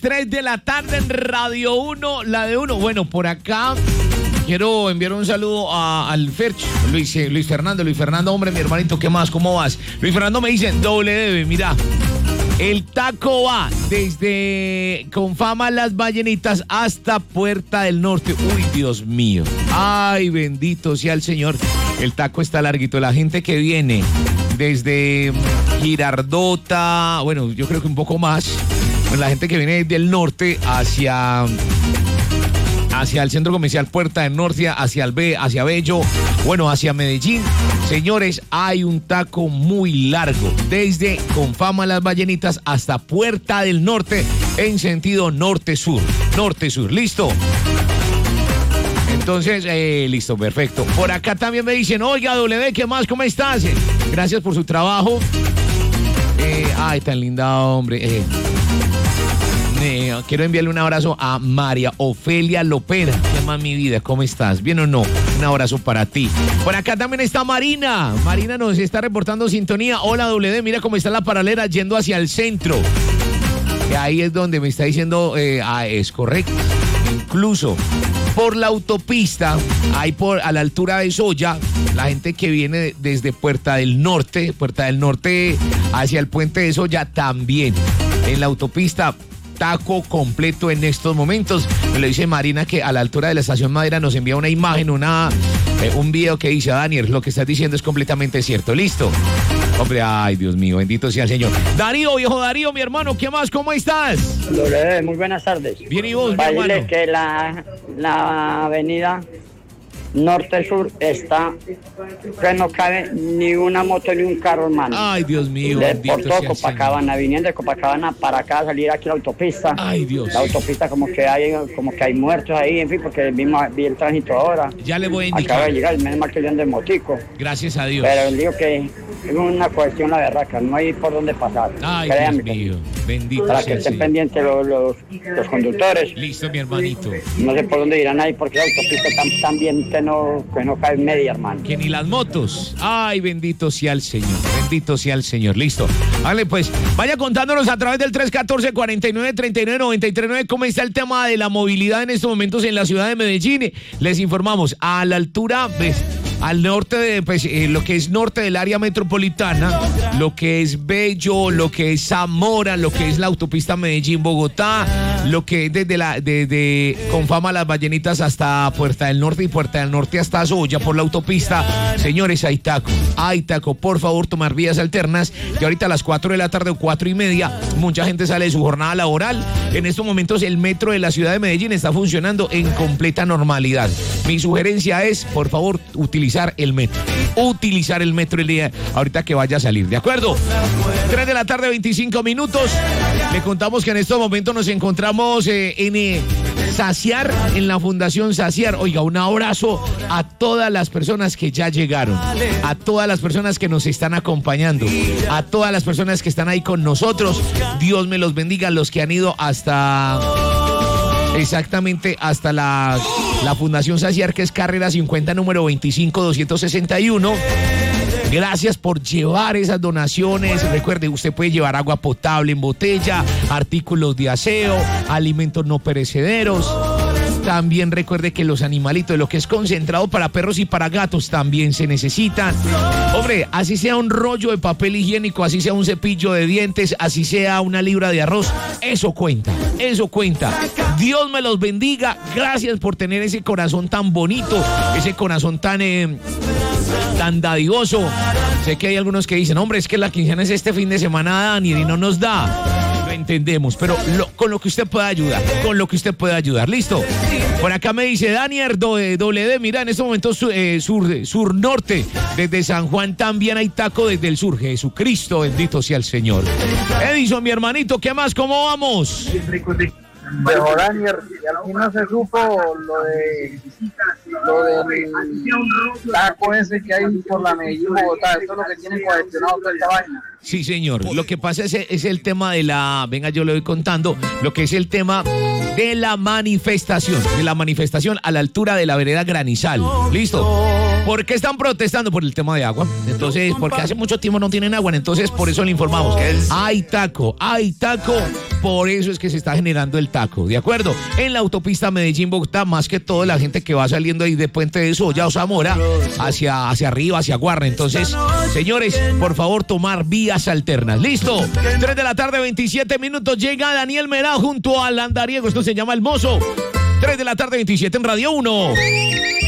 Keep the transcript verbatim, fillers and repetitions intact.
tres de la tarde en Radio uno, la de uno. Bueno, por acá quiero enviar un saludo a, al Fercho, Luis, eh, Luis Fernando, Luis Fernando, hombre, mi hermanito, ¿qué más? ¿Cómo vas? Luis Fernando me dice, doble debe, mira, el taco va desde Confama Las Ballenitas hasta Puerta del Norte. Uy, Dios mío. Ay, bendito sea el Señor. El taco está larguito. La gente que viene desde Girardota, bueno, yo creo que un poco más, la gente que viene del norte hacia... hacia el centro comercial Puerta del Norte, hacia el B, hacia Bello, bueno, hacia Medellín. Señores, hay un taco muy largo, desde Confama Las Ballenitas hasta Puerta del Norte, en sentido norte-sur. Norte-sur, ¿listo? Entonces, eh, listo, perfecto. Por acá también me dicen, oiga, W, ¿qué más? ¿Cómo estás? Eh, gracias por su trabajo. Eh, ay, tan linda, hombre. Eh. Eh, quiero enviarle un abrazo a María Ofelia Lopera. ¿Qué más, mi vida? ¿Cómo estás? ¿Bien o no? Un abrazo para ti. Por acá también está Marina. Marina nos está reportando sintonía. Hola, W D. Mira cómo está la paralela yendo hacia el centro. Que ahí es donde me está diciendo, eh, ah, es correcto. Incluso por la autopista, ahí por a la altura de Soya, la gente que viene desde Puerta del Norte, Puerta del Norte hacia el puente de Soya también. En la autopista, taco completo en estos momentos. Me lo dice Marina, que a la altura de la estación Madera nos envía una imagen, una eh, un video que dice, Daniel, lo que estás diciendo es completamente cierto. ¿Listo? Hombre, ay, Dios mío, bendito sea el Señor. Darío, viejo Darío, mi hermano, ¿qué más? ¿Cómo estás? Doble, muy buenas tardes. Bien, ¿y vos, Para mi hermano? decirle que la, la avenida norte-sur está que no cabe ni una moto ni un carro, hermano. Ay, Dios mío, de bendito por todo sea el Copacabana, viniendo de Copacabana para acá, salir aquí a la autopista. Ay, Dios. La autopista como que hay como que hay muertos ahí, en fin, porque vimos, vi el tránsito ahora. Ya le voy a indicar. Acaba de llegar, menos mal que yo ando en motico. Gracias a Dios. Pero digo que es una cuestión la berraca, no hay por dónde pasar. Ay, Créanme, Dios mío, bendito para sea que el estén Señor. pendientes los, los, los conductores. Listo, mi hermanito. No sé por dónde irán ahí, porque la autopista tan, tan bien que no, que no cae en media, hermano. Que ni las motos. Ay, bendito sea el Señor. Bendito sea el Señor. Listo. Vale, pues, vaya contándonos a través del tres uno cuatro, cuatro nueve, tres nueve, nueve tres nueve cómo está el tema de la movilidad en estos momentos en la ciudad de Medellín. Les informamos, a la altura, pues, al norte de, pues, eh, lo que es norte del área metropolitana, lo que es Bello, lo que es Zamora, lo que es la autopista Medellín-Bogotá, lo que es desde la, desde Confama Las Ballenitas hasta Puerta del Norte y Puerta del Norte hasta Soya por la autopista. Señores, hay taco, hay taco, por favor, tomar vías alternas, que ahorita a las cuatro de la tarde o cuatro y media, mucha gente sale de su jornada laboral. En estos momentos el metro de la ciudad de Medellín está funcionando en completa normalidad. Mi sugerencia es, por favor, utilizar el metro, utilizar el metro el día, ahorita que vaya a salir, ¿de acuerdo? tres de la tarde, veinticinco minutos. Le contamos que en estos momentos nos encontramos eh, en eh, Saciar, en la Fundación Saciar. Oiga, un abrazo a todas las personas que ya llegaron, a todas las personas que nos están acompañando, a todas las personas que están ahí con nosotros. Dios me los bendiga, los que han ido hasta... exactamente hasta la, la Fundación Saciar, que es carrera cincuenta, número veinticinco, doscientos sesenta y uno. Gracias por llevar esas donaciones. Recuerde, usted puede llevar agua potable en botella, artículos de aseo, alimentos no perecederos. También recuerde que los animalitos, lo que es concentrado para perros y para gatos, también se necesitan. Hombre, así sea un rollo de papel higiénico, así sea un cepillo de dientes, así sea una libra de arroz, eso cuenta, eso cuenta. Dios me los bendiga. Gracias por tener ese corazón tan bonito, ese corazón tan, eh, tan dadivoso. Sé que hay algunos que dicen, hombre, es que la quincena es este fin de semana, Daniel, y no nos da. Entendemos, pero lo, con lo que usted pueda ayudar, con lo que usted pueda ayudar, ¿listo? Por acá me dice Daniel, doble D, mira, en este momento sur, eh, sur, sur norte, desde San Juan también hay taco desde el sur. Jesucristo, bendito sea el Señor. Edison, mi hermanito, ¿qué más? ¿Cómo vamos? Mejor, Daniel, y al fin no se supo lo de lo del taco ese que hay por la Medellín Bogotá. Eso es lo que tienen cuestionado toda esta vaina. Sí, señor. Lo que pasa es, es el tema de la... Venga, yo le voy contando. Lo que es el tema de la manifestación. De la manifestación a la altura de la vereda Granizal. ¿Listo? ¿Por qué están protestando? Por el tema de agua. Entonces, porque hace mucho tiempo no tienen agua. Entonces, por eso le informamos. Hay taco, hay taco por eso es que se está generando el taco, ¿de acuerdo? En la autopista Medellín-Bogotá, más que todo la gente que va saliendo ahí de Puente de Soya o Zamora hacia, hacia arriba, hacia Guarne. Entonces, señores, por favor, tomar vías alternas. ¿Listo? tres de la tarde, veintisiete minutos, llega Daniel Merá junto al andariego, esto se llama El Mozo. tres de la tarde, veintisiete en Radio uno.